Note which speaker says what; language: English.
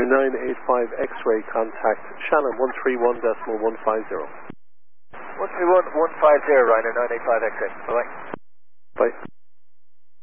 Speaker 1: 985 X-ray, contact Shannon 131.150.
Speaker 2: 131.150, Ryanair 985 X-ray. Bye-bye.
Speaker 1: Bye.